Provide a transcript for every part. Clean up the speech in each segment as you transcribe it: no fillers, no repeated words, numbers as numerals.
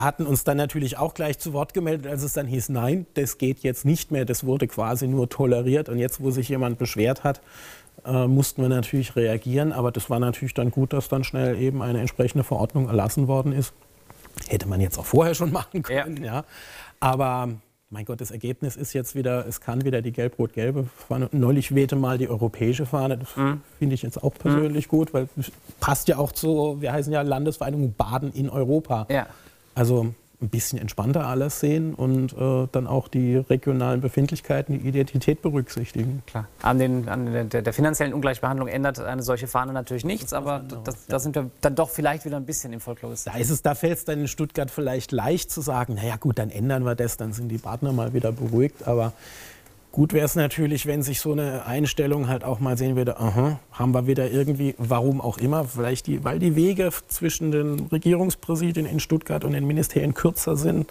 hatten uns dann natürlich auch gleich zu Wort gemeldet, als es dann hieß, nein, das geht jetzt nicht mehr, das wurde quasi nur toleriert. Und jetzt, wo sich jemand beschwert hat, mussten wir natürlich reagieren. Aber das war natürlich dann gut, dass dann schnell eben eine entsprechende Verordnung erlassen worden ist. Hätte man jetzt auch vorher schon machen können, ja. Aber mein Gott, das Ergebnis ist jetzt wieder, es kann wieder die gelb-rot-gelbe Fahne. Neulich wehte mal die europäische Fahne. Das finde ich jetzt auch persönlich gut, weil das passt ja auch zu, wir heißen ja Landesvereinigung Baden in Europa. Ja. Also ein bisschen entspannter alles sehen und dann auch die regionalen Befindlichkeiten, die Identität berücksichtigen. Klar. An der finanziellen Ungleichbehandlung ändert eine solche Fahne natürlich nichts, aber da sind wir dann doch vielleicht wieder ein bisschen im Folklorismus. Da fällt es dann in Stuttgart vielleicht leicht zu sagen, naja gut, dann ändern wir das, dann sind die Partner mal wieder beruhigt, aber gut wäre es natürlich, wenn sich so eine Einstellung halt auch mal sehen würde, aha, haben wir wieder irgendwie, warum auch immer, vielleicht weil die Wege zwischen den Regierungspräsidien in Stuttgart und den Ministerien kürzer sind.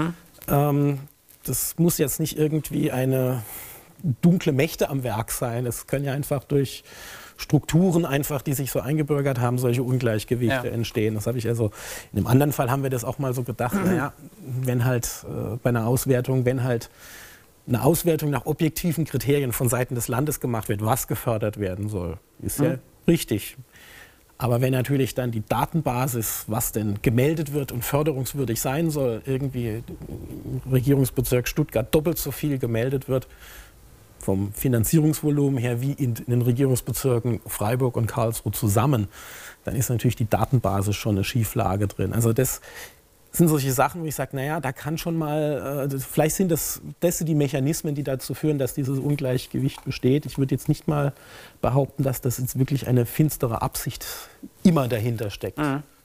Das muss jetzt nicht irgendwie eine dunkle Mächte am Werk sein. Es können ja einfach durch Strukturen einfach, die sich so eingebürgert haben, solche Ungleichgewichte entstehen. Das habe ich also, in einem anderen Fall haben wir das auch mal so gedacht, naja, wenn halt bei einer Auswertung, wenn halt eine Auswertung nach objektiven Kriterien von Seiten des Landes gemacht wird, was gefördert werden soll, ist ja richtig. Aber wenn natürlich dann die Datenbasis, was denn gemeldet wird und förderungswürdig sein soll, irgendwie im Regierungsbezirk Stuttgart doppelt so viel gemeldet wird, vom Finanzierungsvolumen her wie in den Regierungsbezirken Freiburg und Karlsruhe zusammen, dann ist natürlich die Datenbasis schon eine Schieflage drin. Also das sind solche Sachen, wo ich sage, naja, da kann schon mal, vielleicht sind das die Mechanismen, die dazu führen, dass dieses Ungleichgewicht besteht. Ich würde jetzt nicht mal behaupten, dass das jetzt wirklich eine finstere Absicht immer dahinter steckt.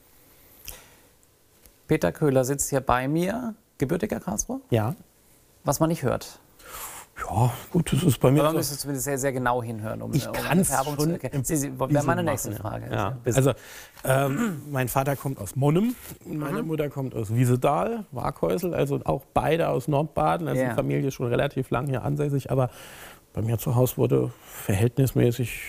Peter Köhler sitzt hier bei mir, gebürtiger Karlsruhe? Ja. Was man nicht hört. Ja, gut, das ist bei mir. Aber man müsste zumindest sehr, sehr genau hinhören, ich kann es schon zu erkennen. Wäre meine nächste Frage. Ja. Also, mein Vater kommt aus Monnem, meine Mutter kommt aus Wiesedal, Waghäusel, also auch beide aus Nordbaden. Also die Familie ist schon relativ lang hier ansässig, aber bei mir zu Hause wurde verhältnismäßig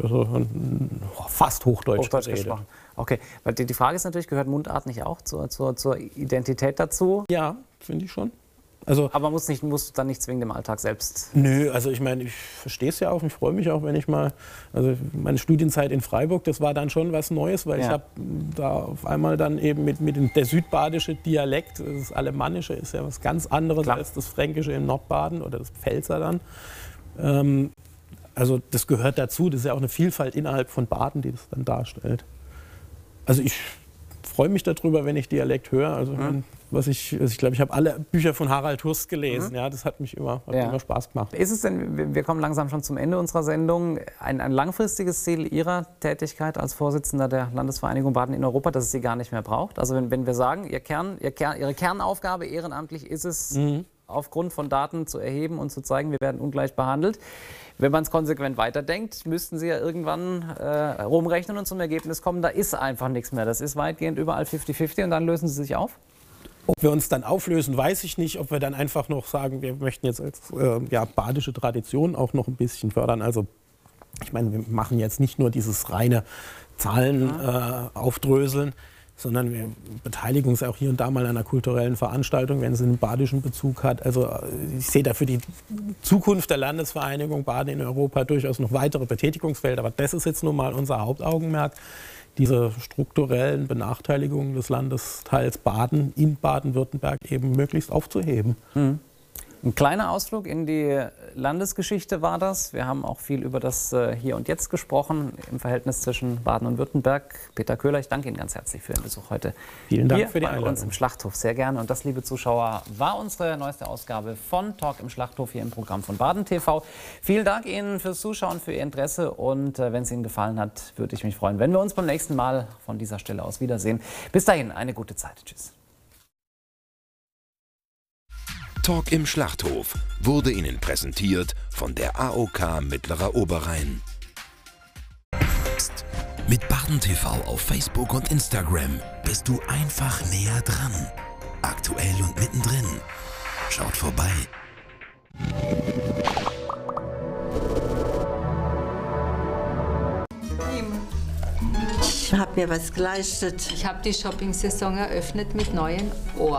fast Hochdeutsch gesprochen. Okay, weil die Frage ist natürlich, gehört Mundart nicht auch zur Identität dazu? Ja, finde ich schon. Also, aber musst du dann nicht zwingend im Alltag selbst? Nö, also ich meine, ich verstehe es ja auch, ich freue mich auch, wenn ich mal, also meine Studienzeit in Freiburg, das war dann schon was Neues, weil ich habe da auf einmal dann eben mit der südbadische Dialekt, das Alemannische ist ja was ganz anderes als das Fränkische im Nordbaden oder das Pfälzer dann. Also das gehört dazu, das ist ja auch eine Vielfalt innerhalb von Baden, die das dann darstellt. Also ich freue mich darüber, wenn ich Dialekt höre. Also ich glaube, ich habe alle Bücher von Harald Hurst gelesen. Ja, das hat mich immer Spaß gemacht. Ist es denn, wir kommen langsam schon zum Ende unserer Sendung, ein langfristiges Ziel Ihrer Tätigkeit als Vorsitzender der Landesvereinigung Baden in Europa, dass es Sie gar nicht mehr braucht? Also wenn wir sagen, Ihre Kernaufgabe ehrenamtlich ist es, aufgrund von Daten zu erheben und zu zeigen, wir werden ungleich behandelt. Wenn man es konsequent weiterdenkt, müssten Sie ja irgendwann rumrechnen und zum Ergebnis kommen, da ist einfach nichts mehr. Das ist weitgehend überall 50-50 und dann lösen Sie sich auf? Ob wir uns dann auflösen, weiß ich nicht. Ob wir dann einfach noch sagen, wir möchten jetzt als badische Tradition auch noch ein bisschen fördern. Also ich meine, wir machen jetzt nicht nur dieses reine Zahlen aufdröseln, sondern wir beteiligen uns auch hier und da mal an einer kulturellen Veranstaltung, wenn es einen badischen Bezug hat. Also ich sehe da für die Zukunft der Landesvereinigung Baden in Europa durchaus noch weitere Betätigungsfelder. Aber das ist jetzt nun mal unser Hauptaugenmerk, diese strukturellen Benachteiligungen des Landesteils Baden in Baden-Württemberg eben möglichst aufzuheben. Ein kleiner Ausflug in die Landesgeschichte war das. Wir haben auch viel über das Hier und Jetzt gesprochen, im Verhältnis zwischen Baden und Württemberg. Peter Köhler, ich danke Ihnen ganz herzlich für den Besuch heute. Vielen Dank für die Einladung. Bei uns im Schlachthof, sehr gerne. Und das, liebe Zuschauer, war unsere neueste Ausgabe von Talk im Schlachthof hier im Programm von Baden TV. Vielen Dank Ihnen fürs Zuschauen, für Ihr Interesse. Und wenn es Ihnen gefallen hat, würde ich mich freuen, wenn wir uns beim nächsten Mal von dieser Stelle aus wiedersehen. Bis dahin, eine gute Zeit. Tschüss. Talk im Schlachthof wurde Ihnen präsentiert von der AOK Mittlerer Oberrhein. Mit Baden TV auf Facebook und Instagram bist du einfach näher dran. Aktuell und mittendrin. Schaut vorbei. Team. Ich habe mir was geleistet. Ich habe die Shopping-Saison eröffnet mit neuen Ohren.